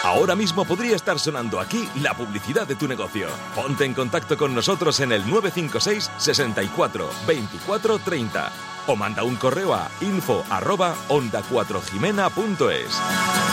Ahora mismo podría estar sonando aquí la publicidad de tu negocio. Ponte en contacto con nosotros en el 956 64 24 30 o manda un correo a info@onda4jimena.es.